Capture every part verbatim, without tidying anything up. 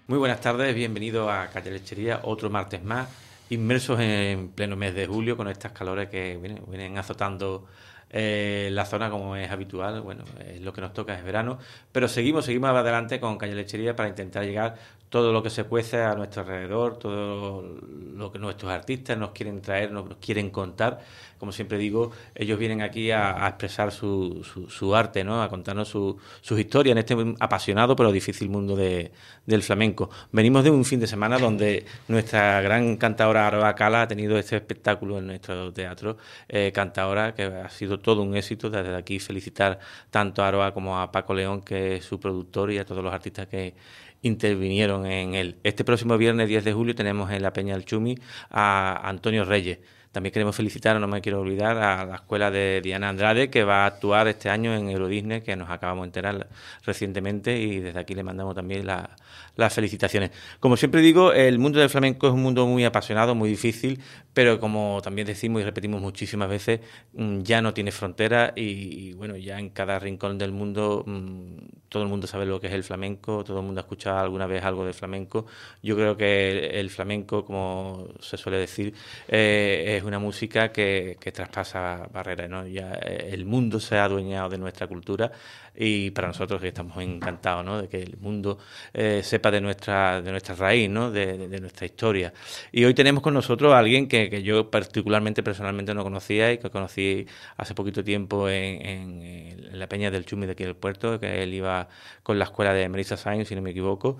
Muy buenas tardes, bienvenidos a Calle Lechería, otro martes más, inmersos en pleno mes de julio con estas calores que vienen, vienen azotando eh, la zona como es habitual. Bueno, es lo que nos toca, es verano, pero seguimos, seguimos adelante con Calle Lechería para intentar llegar todo lo que se cuece a nuestro alrededor, todo lo que nuestros artistas nos quieren traer, nos, nos quieren contar. Como siempre digo, ellos vienen aquí a, a expresar su, su, su arte, ¿no? A contarnos su, sus historias en este apasionado pero difícil mundo de, del flamenco. Venimos de un fin de semana donde nuestra gran cantadora Aroa Cala ha tenido este espectáculo en nuestro teatro, eh, cantadora, que ha sido todo un éxito. Desde aquí felicitar tanto a Aroa como a Paco León, que es su productor, y a todos los artistas que intervinieron en él. Este próximo viernes diez de julio tenemos en la Peña del Chumi a Antonio Reyes. También queremos felicitar, no me quiero olvidar, a la escuela de Diana Andrade, que va a actuar este año en Euro Disney, que nos acabamos de enterar recientemente, y desde aquí le mandamos también la, las felicitaciones. Como siempre digo, el mundo del flamenco es un mundo muy apasionado, muy difícil, pero como también decimos y repetimos muchísimas veces, ya no tiene fronteras y, y bueno, ya en cada rincón del mundo todo el mundo sabe lo que es el flamenco, todo el mundo ha escuchado alguna vez algo de flamenco. Yo creo que el, el flamenco, como se suele decir, eh, es una música que, que traspasa barreras, ¿no? Ya el mundo se ha adueñado de nuestra cultura y para nosotros estamos encantados, ¿no? De que el mundo eh, sepa de nuestra de nuestra raíz, ¿no? De, de, de nuestra historia. Y hoy tenemos con nosotros a alguien que, que yo particularmente, personalmente no conocía y que conocí hace poquito tiempo en, en, en la Peña del Chumi de aquí del puerto, que él iba con la escuela de Marisa Sainz, si no me equivoco,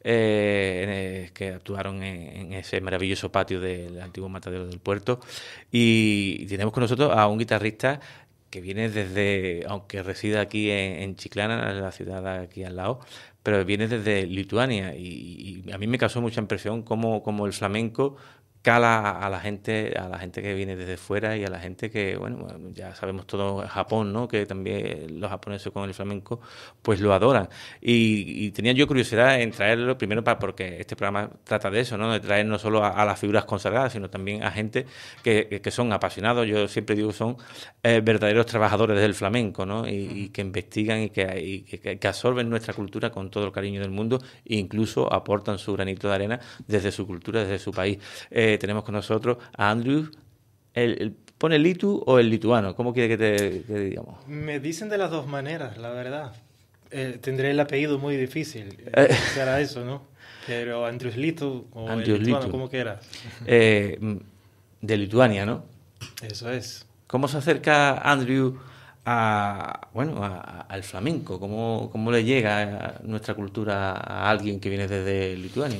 eh, que actuaron en, en ese maravilloso patio del antiguo matadero del puerto. Y, y tenemos con nosotros a un guitarrista que viene desde, aunque reside aquí en, en Chiclana, la ciudad aquí al lado, pero viene desde Lituania, y, y a mí me causó mucha impresión cómo, cómo el flamenco cala a la gente, a la gente que viene desde fuera y a la gente que, bueno, ya sabemos todo Japón, ¿no? Que también los japoneses con el flamenco pues lo adoran. Y, y tenía yo curiosidad en traerlo primero para, porque este programa trata de eso, ¿no? De traer no solo a, a las figuras consagradas, sino también a gente que, que son apasionados. Yo siempre digo que son eh, verdaderos trabajadores del flamenco, ¿no? Y, y que investigan y que, y que, que absorben nuestra cultura con todo el cariño del mundo e incluso aportan su granito de arena desde su cultura, desde su país. Eh, tenemos con nosotros a Andrew. El, el, ¿Pone el litu o el lituano? ¿Cómo quiere que te que digamos? Me dicen de las dos maneras, la verdad. Eh, tendré el apellido muy difícil. Eh. Será eso, ¿no? Pero Andrius Litu o Andrius el lituano, Litu. ¿cómo quieras? Eh, de Lituania, ¿no? Eso es. ¿Cómo se acerca Andrew a, bueno, a, al flamenco? ¿Cómo, cómo le llega a nuestra cultura a alguien que viene desde Lituania?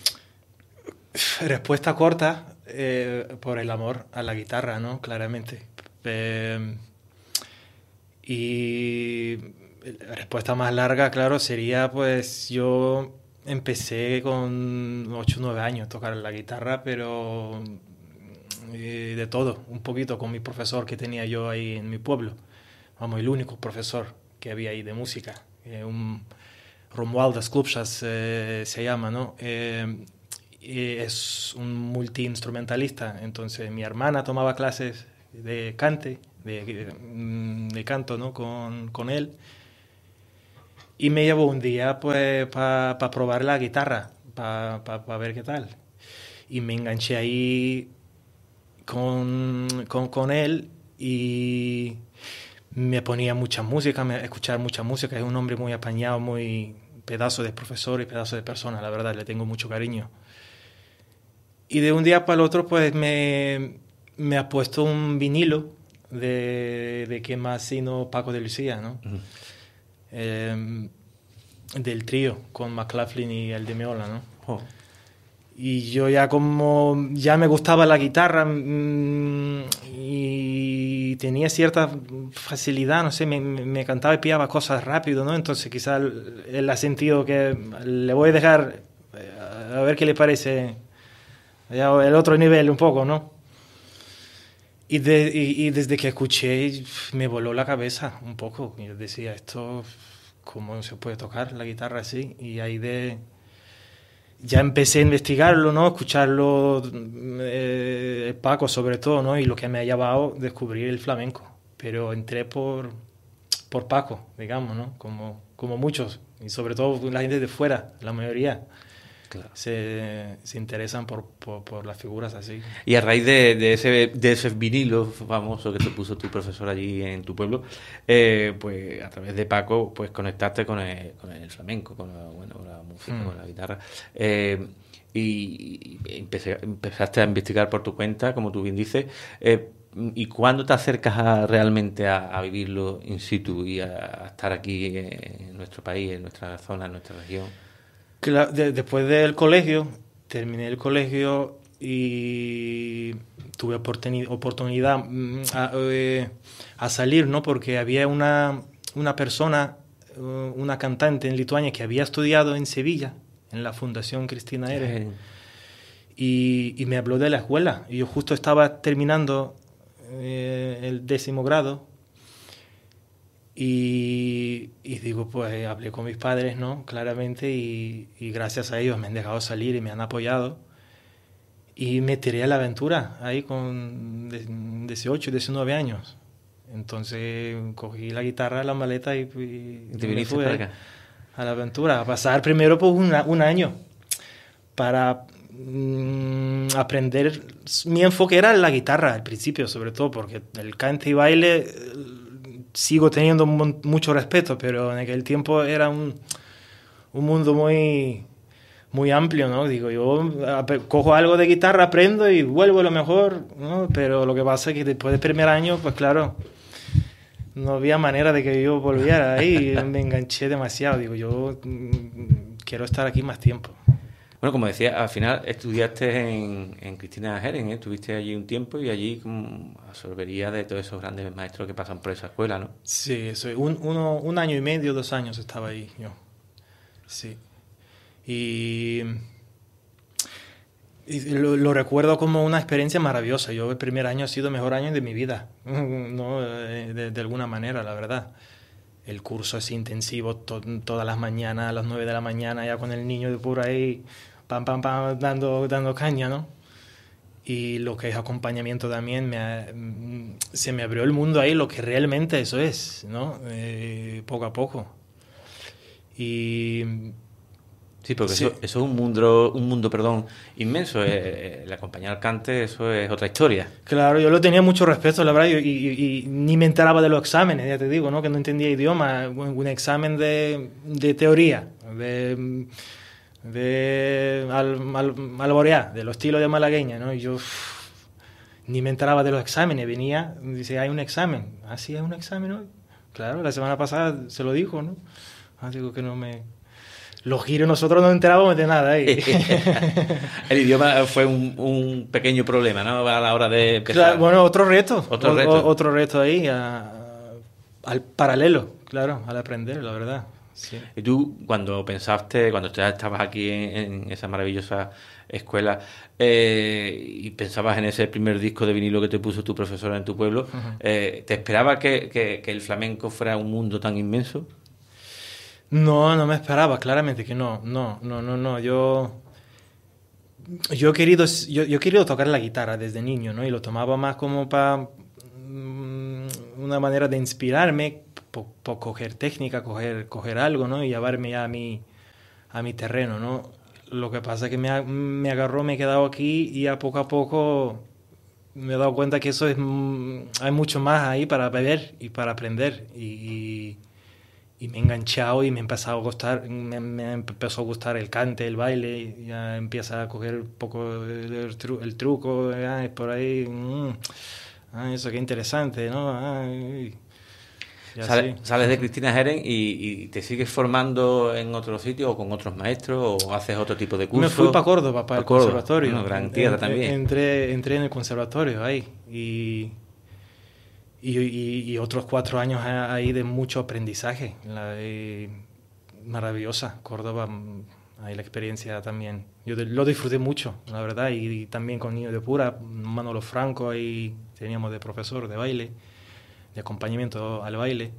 Respuesta corta, eh, por el amor a la guitarra, ¿no? Claramente. Eh, y respuesta más larga, claro, sería pues yo empecé con ocho o nueve años a tocar la guitarra, pero eh, de todo, un poquito con mi profesor que tenía yo ahí en mi pueblo. Vamos, el único profesor que había ahí de música. Eh, un Romualdo Sklupšas eh, se llama, ¿no? Eh, es un multiinstrumentalista, entonces mi hermana tomaba clases de cante, de, de canto, ¿no? con, con él, y me llevó un día pues para pa probar la guitarra, para pa, pa ver qué tal, y me enganché ahí con, con, con él y me ponía mucha música, me, escuchar mucha música. Es un hombre muy apañado, muy pedazo de profesor y pedazo de persona, la verdad, le tengo mucho cariño. Y de un día para el otro, pues me, me ha puesto un vinilo de, de quién más sino Paco de Lucía, ¿no? Uh-huh. Eh, del trío con McLaughlin y el de Meola, ¿no? Oh. Y yo ya como ya me gustaba la guitarra mmm, y tenía cierta facilidad, no sé, me, me cantaba y pillaba cosas rápido, ¿no? Entonces quizás él ha sentido que le voy a dejar a ver qué le parece. Ya el otro nivel un poco, ¿no? Y, de, y, y desde que escuché me voló la cabeza un poco. Yo decía, esto, ¿cómo se puede tocar la guitarra así? Y ahí de... ya empecé a investigarlo, ¿no? Escucharlo, eh, Paco sobre todo, ¿no? Y lo que me ha llevado a descubrir el flamenco. Pero entré por, por Paco, digamos, ¿no? Como, como muchos. Y sobre todo la gente de fuera, la mayoría. Claro. se, se interesan por, por, por las figuras así. Y a raíz de, de, ese, de ese vinilo famoso que te puso tu profesor allí en tu pueblo, eh, pues a través de Paco, pues conectaste con el, con el flamenco, con la, bueno, la música, mm. con la guitarra. Eh, y, y empecé, empezaste a investigar por tu cuenta, como tú bien dices. Eh, ¿Y cuándo te acercas a, realmente a, a vivirlo in situ y a, a estar aquí en nuestro país, en nuestra zona, en nuestra región? Claro, de, después del colegio, terminé el colegio y tuve oportuni- oportunidad a, eh, a salir, ¿no? Porque había una, una persona, una cantante en Lituania que había estudiado en Sevilla, en la Fundación Cristina Ere, y, y me habló de la escuela. Y yo justo estaba terminando eh, el décimo grado. Y, y digo, pues hablé con mis padres, ¿no? Claramente, y, y gracias a ellos me han dejado salir y me han apoyado. Y me tiré a la aventura ahí con dieciocho, diecinueve años. Entonces cogí la guitarra, la maleta y, y, ¿Y te y viniste me fui para acá? A la aventura. A pasar primero pues una, un año para mmm, aprender. Mi enfoque era la guitarra al principio, sobre todo, porque el cante y baile sigo teniendo mucho respeto, pero en aquel tiempo era un, un mundo muy, muy amplio, ¿no? Digo, yo cojo algo de guitarra, aprendo y vuelvo a lo mejor, ¿no? Pero lo que pasa es que después del primer año, pues claro, no había manera de que yo volviera ahí, me enganché demasiado. Digo, yo mm, quiero estar aquí más tiempo. Bueno, como decía, al final estudiaste en, en Cristina Heren, ¿eh? Estuviste allí un tiempo y allí como absorbería de todos esos grandes maestros que pasan por esa escuela, ¿no? Sí, eso, un, uno, un año y medio, dos años estaba ahí yo. Sí. Y, y lo, lo recuerdo como una experiencia maravillosa. Yo el primer año ha sido el mejor año de mi vida, ¿no? de, de alguna manera, la verdad. El curso es intensivo, to, todas las mañanas, a las nueve de la mañana, ya con el niño de por ahí, pam, pam, pam, dando, dando caña, ¿no? Y lo que es acompañamiento también, me ha, se me abrió el mundo ahí, lo que realmente eso es, ¿no? Eh, poco a poco. Y... Sí, porque sí. Eso, eso es un mundo, un mundo perdón, inmenso. Eh, el acompañar al cante, eso es otra historia. Claro, yo lo tenía mucho respeto, la verdad, y, y, y ni me enteraba de los exámenes, ya te digo, ¿no? Que no entendía idioma. Un examen de, de teoría, de, de al, al, alborear, de los estilos de malagueña, ¿no? Y yo uff, ni me enteraba de los exámenes. Venía, dice, hay un examen. ¿Ah, sí, hay un examen hoy? Claro, la semana pasada se lo dijo, ¿no? Ah, digo que no me... Los giros nosotros no enterábamos de nada ahí. El idioma fue un, un pequeño problema, ¿no? A la hora de empezar. Claro, bueno, otro reto. Otro o, reto. O, otro reto ahí, a, al paralelo, claro, al aprender, la verdad. Sí. Y tú, cuando pensaste, cuando ya estabas aquí en, en esa maravillosa escuela eh, y pensabas en ese primer disco de vinilo que te puso tu profesora en tu pueblo, uh-huh. eh, ¿te esperabas que, que, que el flamenco fuera un mundo tan inmenso? No, no me esperaba, claramente que no, no, no, no, no, yo, yo he querido, yo, yo he querido tocar la guitarra desde niño, ¿no? Y lo tomaba más como para um, una manera de inspirarme, por, por coger técnica, coger, coger algo, ¿no? Y llevarme ya a mi, a mi terreno, ¿no? Lo que pasa es que me, me agarró, me he quedado aquí y a poco a poco me he dado cuenta que eso es, hay mucho más ahí para beber y para aprender y... y Y me he enganchado y me ha empezado a gustar, me, me empezó a gustar el cante, el baile, y ya empieza a coger un poco el, el, tru, el truco, ya, es por ahí, mmm, ah, eso qué interesante, ¿no? Ay, Sale, sales de Cristina Heren y, y te sigues formando en otro sitio o con otros maestros o haces otro tipo de cursos. Me fui para Córdoba, para el Córdoba. Conservatorio. Bueno, gran tierra en, también. Entré, entré en el conservatorio ahí y... Y, y, y otros cuatro años ahí de mucho aprendizaje, la, eh, maravillosa, Córdoba, ahí la experiencia también, yo de, lo disfruté mucho, la verdad, y, y también con Niño de Pura, Manolo Franco, ahí teníamos de profesor de baile, de acompañamiento al baile,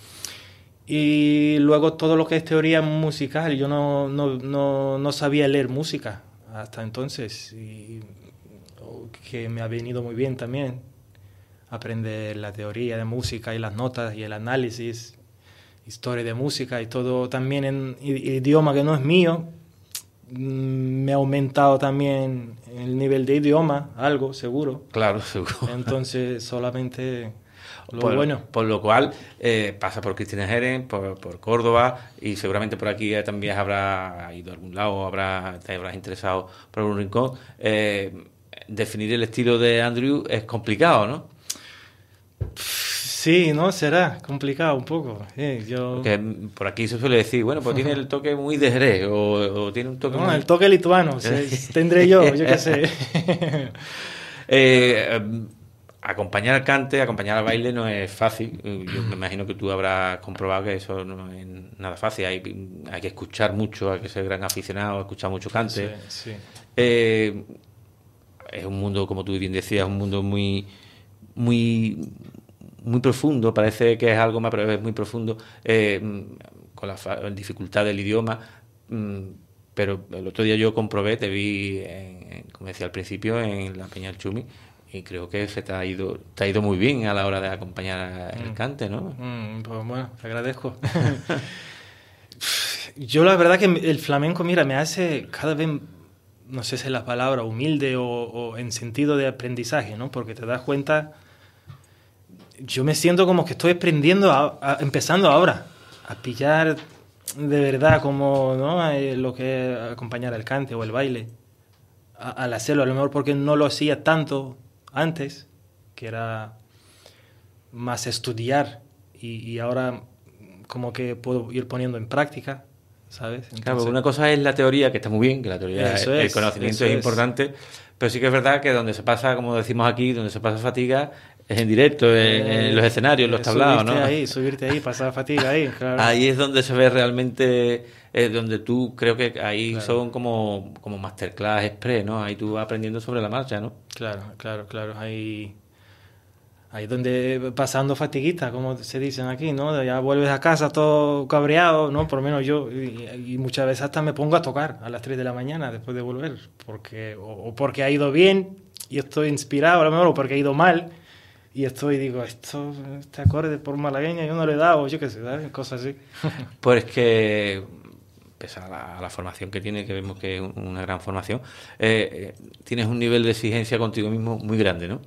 y luego todo lo que es teoría musical, yo no, no, no, no sabía leer música hasta entonces, y, que me ha venido muy bien también. Aprender la teoría de música y las notas y el análisis, historia de música y todo también en idioma que no es mío, me ha aumentado también el nivel de idioma, algo, seguro. Claro, seguro. Entonces, solamente lo por, bueno. Por lo cual, eh, pasa por Cristina Jerez, por, por Córdoba, y seguramente por aquí eh, también habrá ido a algún lado, habrá, te habrás interesado por algún rincón. Eh, definir el estilo de Andrew es complicado, ¿no? Sí, ¿no? Será complicado un poco. Sí, yo... Porque por aquí se suele decir, bueno, pues tiene el toque muy de Jerez, o, o tiene un toque no, muy... el toque lituano, se, tendré yo, yo qué sé. eh, acompañar al cante, acompañar al baile no es fácil. Yo me imagino que tú habrás comprobado que eso no es nada fácil. Hay, hay que escuchar mucho, hay que ser gran aficionado, escuchar mucho cante. Sí, sí. Eh, es un mundo, como tú bien decías, un mundo muy... muy muy profundo, parece que es algo más, pero es muy profundo, eh, con la fa- dificultad del idioma, mm, pero el otro día yo comprobé, te vi, en, en, como decía al principio, en la Peña del Chumi, y creo que se te ha ido te ha ido muy bien a la hora de acompañar el Mm. cante, ¿no? Mm, pues bueno, te agradezco. Yo la verdad que el flamenco, mira, me hace cada vez, no sé si es la palabra, humilde o, o en sentido de aprendizaje, ¿no? Porque te das cuenta... Yo me siento como que estoy aprendiendo, a, a, empezando ahora, a pillar de verdad como, ¿no? Eh, lo que es acompañar el cante o el baile, a, al hacerlo, a lo mejor porque no lo hacía tanto antes, que era más estudiar, y, y ahora como que puedo ir poniendo en práctica, ¿sabes? Entonces, claro, una cosa es la teoría, que está muy bien, que la teoría, es, el conocimiento es, es importante, pero sí que es verdad que donde se pasa, como decimos aquí, donde se pasa fatiga, es en directo, en, eh, en los escenarios, en los tablados, subirte ¿no? Ahí, subirte ahí, pasar fatiga ahí, claro. Ahí es donde se ve realmente, eh, donde tú creo que ahí claro. son como, como masterclass express, ¿no? Ahí tú vas aprendiendo sobre la marcha, ¿no? Claro, claro, claro. Ahí, ahí donde pasando fatiguita, como se dicen aquí, ¿no? Ya vuelves a casa todo cabreado, ¿no? Por lo menos yo, y, y muchas veces hasta me pongo a tocar a las tres de la mañana después de volver, porque o, o porque ha ido bien y estoy inspirado a lo mejor, o porque ha ido mal. Y estoy, digo, esto, este acorde por malagueña yo no le he dado, yo qué sé, ¿sabes? Cosas así. Pues es que, pese a la, a la formación que tiene, que vemos que es una gran formación, eh, tienes un nivel de exigencia contigo mismo muy grande, ¿no?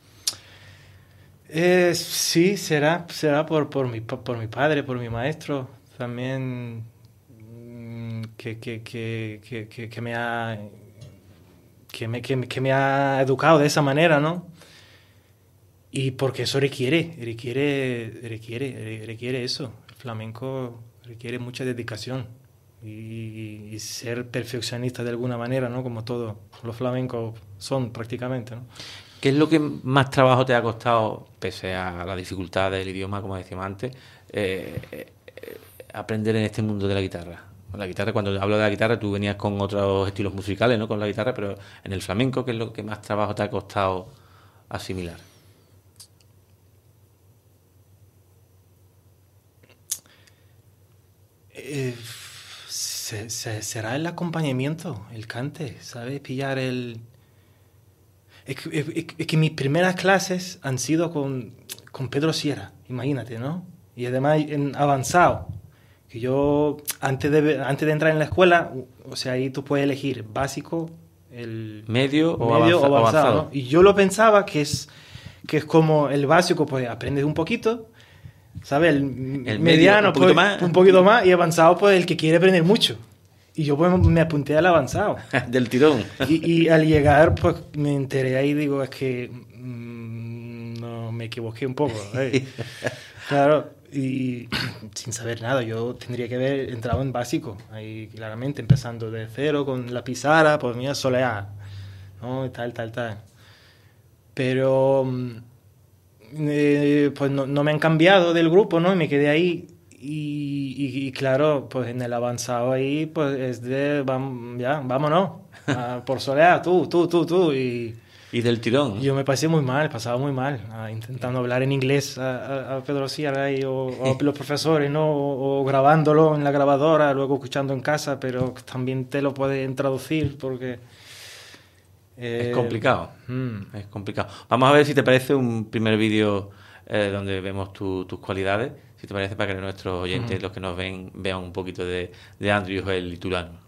Eh, sí, será, será por, por, mi, por mi padre, por mi maestro, también que, que, que, que, que, que me ha, que, me, que, que me ha educado de esa manera, ¿no? Y porque eso requiere, requiere, requiere, requiere eso. El flamenco requiere mucha dedicación y, y ser perfeccionista de alguna manera, ¿no? Como todos los flamencos son prácticamente, ¿no? ¿Qué es lo que más trabajo te ha costado, pese a la dificultad del idioma, como decíamos antes, eh, eh, aprender en este mundo de la guitarra? La guitarra, cuando hablo de la guitarra, tú venías con otros estilos musicales, ¿no? Con la guitarra, pero en el flamenco, ¿qué es lo que más trabajo te ha costado asimilar? Eh, se, se, será el acompañamiento, el cante, ¿sabes? Pillar el... Es que, es, es que mis primeras clases han sido con, con Pedro Sierra, imagínate, ¿no? Y además en avanzado, que yo antes de, antes de entrar en la escuela, o sea, ahí tú puedes elegir básico, el medio o medio avanza, o avanzado, avanzado. ¿no? Y yo lo pensaba que es, que es como el básico, pues aprendes un poquito, ¿sabes? El, el mediano, medio, un poquito pues, más. un poquito más, y avanzado, pues el que quiere aprender mucho. Y yo pues me apunté al avanzado. Del tirón. Y, y al llegar, pues me enteré ahí y digo, es que mmm, no, me equivoqué un poco. ¿eh? Claro, y sin saber nada, yo tendría que haber entrado en básico, ahí claramente, empezando de cero con la pizarra, pues mira, soleá, ¿no? Tal, tal, tal. Pero eh, pues no, no me han cambiado del grupo, ¿no? Y me quedé ahí. Y, y, y claro, pues en el avanzado ahí, pues es de, vam, ya, vámonos, a, por soleá, tú, tú, tú, tú. Y, y del tirón. Yo me pasé muy mal, pasaba muy mal, uh, intentando hablar en inglés a, a, a Pedro Sierra y, o, o los profesores, ¿no? O, o grabándolo en la grabadora, luego escuchando en casa, pero también te lo pueden traducir porque... Eh, es complicado, mm. es complicado. Vamos a ver si te parece un primer vídeo eh, donde vemos tu, tus cualidades, si te parece, para que nuestros oyentes, mm. los que nos ven, vean un poquito de, de Andrew el lituano.